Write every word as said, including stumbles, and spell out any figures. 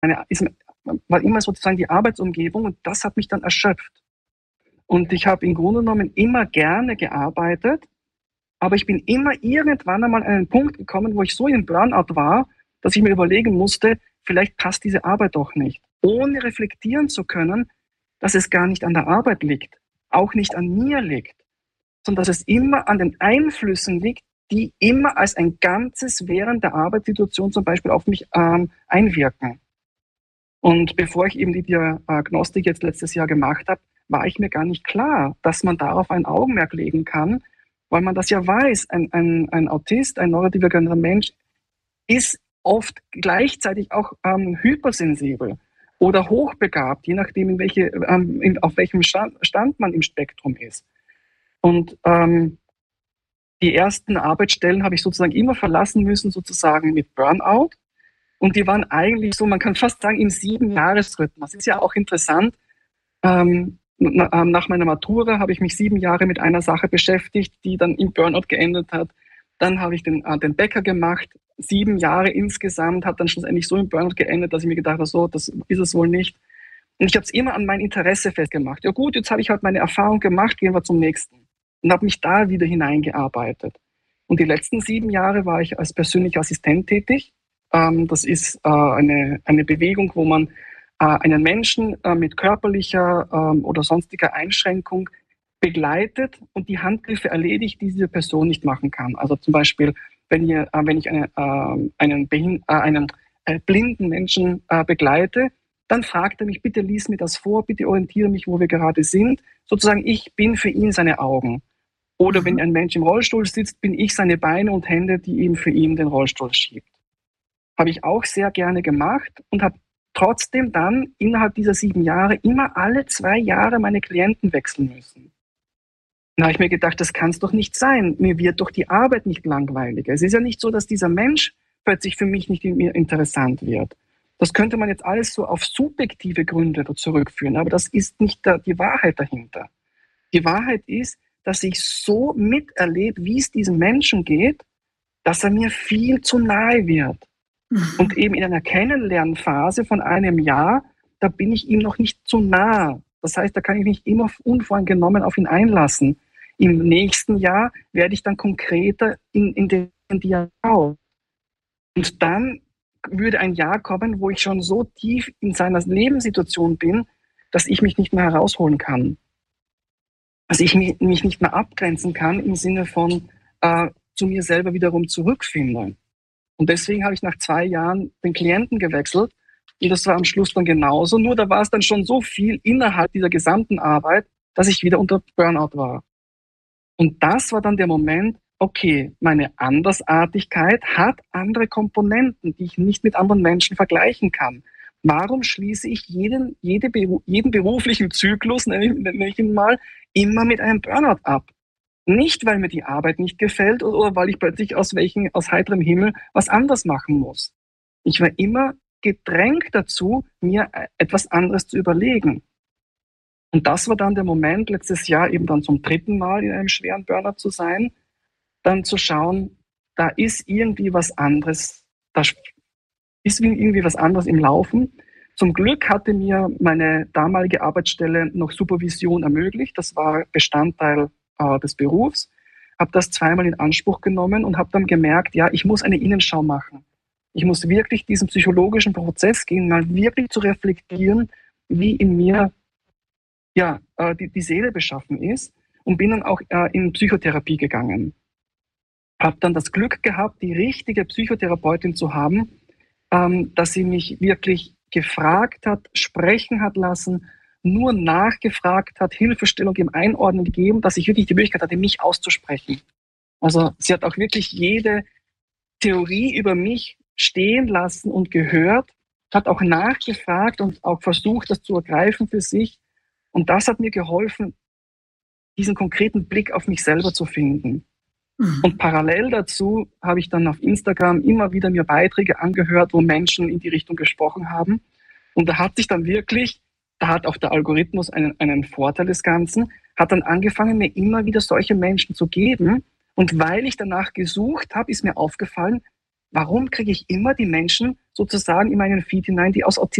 meine, ist, war immer sozusagen die Arbeitsumgebung und das hat mich dann erschöpft. Und ich habe im Grunde genommen immer gerne gearbeitet, aber ich bin immer irgendwann einmal an einen Punkt gekommen, wo ich so in Burnout war, dass ich mir überlegen musste, vielleicht passt diese Arbeit doch nicht. Ohne reflektieren zu können, dass es gar nicht an der Arbeit liegt, auch nicht an mir liegt, sondern dass es immer an den Einflüssen liegt, die immer als ein Ganzes während der Arbeitssituation zum Beispiel auf mich ähm, einwirken. Und bevor ich eben die Diagnostik jetzt letztes Jahr gemacht habe, war ich mir gar nicht klar, dass man darauf ein Augenmerk legen kann, weil man das ja weiß, ein, ein, ein Autist, ein neurodivergenter Mensch ist oft gleichzeitig auch ähm, hypersensibel oder hochbegabt, je nachdem, in welche, ähm, in, auf welchem Stand, Stand man im Spektrum ist. Und ähm, die ersten Arbeitsstellen habe ich sozusagen immer verlassen müssen, sozusagen mit Burnout. Und die waren eigentlich so, man kann fast sagen, im Sieben-Jahres-Rhythmus. Das ist ja auch interessant. Ähm, nach meiner Matura habe ich mich sieben Jahre mit einer Sache beschäftigt, die dann im Burnout geendet hat. Dann habe ich den, äh, den Bäcker gemacht, sieben Jahre insgesamt, hat dann schlussendlich so im Burnout geendet, dass ich mir gedacht habe, so, das ist es wohl nicht. Und ich habe es immer an mein Interesse festgemacht. Ja gut, jetzt habe ich halt meine Erfahrung gemacht, gehen wir zum nächsten. Und habe mich da wieder hineingearbeitet. Und die letzten sieben Jahre war ich als persönlicher Assistent tätig. Ähm, das ist äh, eine, eine Bewegung, wo man äh, einen Menschen äh, mit körperlicher ähm, oder sonstiger Einschränkung begleitet und die Handgriffe erledigt, die diese Person nicht machen kann. Also zum Beispiel, wenn, ihr, äh, wenn ich eine, äh, einen, Behind- äh, einen äh, blinden Menschen äh, begleite, dann fragt er mich, bitte lies mir das vor, bitte orientiere mich, wo wir gerade sind. Sozusagen, ich bin für ihn seine Augen. Oder mhm. wenn ein Mensch im Rollstuhl sitzt, bin ich seine Beine und Hände, die eben für ihn den Rollstuhl schiebt. Habe ich auch sehr gerne gemacht und habe trotzdem dann innerhalb dieser sieben Jahre immer alle zwei Jahre meine Klienten wechseln müssen. Da habe ich mir gedacht, das kann es doch nicht sein. Mir wird doch die Arbeit nicht langweiliger. Es ist ja nicht so, dass dieser Mensch plötzlich für mich nicht interessant wird. Das könnte man jetzt alles so auf subjektive Gründe zurückführen, aber das ist nicht die Wahrheit dahinter. Die Wahrheit ist, dass ich so miterlebe, wie es diesem Menschen geht, dass er mir viel zu nahe wird. Mhm. Und eben in einer Kennenlernphase von einem Jahr, da bin ich ihm noch nicht zu nah. Das heißt, da kann ich mich immer unvoreingenommen auf ihn einlassen. Im nächsten Jahr werde ich dann konkreter in, in den Dialog. Und dann würde ein Jahr kommen, wo ich schon so tief in seiner Lebenssituation bin, dass ich mich nicht mehr herausholen kann. Dass ich mich, mich nicht mehr abgrenzen kann im Sinne von äh, zu mir selber wiederum zurückfinde. Und deswegen habe ich nach zwei Jahren den Klienten gewechselt. Und das war am Schluss dann genauso. Nur da war es dann schon so viel innerhalb dieser gesamten Arbeit, dass ich wieder unter Burnout war. Und das war dann der Moment, okay, meine Andersartigkeit hat andere Komponenten, die ich nicht mit anderen Menschen vergleichen kann. Warum schließe ich jeden, jede, jeden beruflichen Zyklus, nenne ich ihn mal, immer mit einem Burnout ab? Nicht, weil mir die Arbeit nicht gefällt oder weil ich plötzlich aus welchen, aus heiterem Himmel was anderes machen muss. Ich war immer gedrängt dazu, mir etwas anderes zu überlegen. Und das war dann der Moment, letztes Jahr eben dann zum dritten Mal in einem schweren Burnout zu sein, dann zu schauen, da ist irgendwie was anderes, da ist irgendwie was anderes im Laufen. Zum Glück hatte mir meine damalige Arbeitsstelle noch Supervision ermöglicht. Das war Bestandteil äh, des Berufs. Habe das zweimal in Anspruch genommen und habe dann gemerkt, ja, ich muss eine Innenschau machen. Ich muss wirklich diesen psychologischen Prozess gehen, mal wirklich zu reflektieren, wie in mir ja, äh, die, die Seele beschaffen ist, und bin dann auch äh, in Psychotherapie gegangen. Habe dann das Glück gehabt, die richtige Psychotherapeutin zu haben, ähm, dass sie mich wirklich gefragt hat, sprechen hat lassen, nur nachgefragt hat, Hilfestellung im Einordnen gegeben, dass ich wirklich die Möglichkeit hatte, mich auszusprechen. Also sie hat auch wirklich jede Theorie über mich stehen lassen und gehört, hat auch nachgefragt und auch versucht, das zu ergreifen für sich. Und das hat mir geholfen, diesen konkreten Blick auf mich selber zu finden. Mhm. Und parallel dazu habe ich dann auf Instagram immer wieder mir Beiträge angehört, wo Menschen in die Richtung gesprochen haben. Und da hat sich dann wirklich, da hat auch der Algorithmus einen, einen Vorteil des Ganzen, hat dann angefangen, mir immer wieder solche Menschen zu geben. Und weil ich danach gesucht habe, ist mir aufgefallen, warum kriege ich immer die Menschen sozusagen in meinen Feed hinein, die aus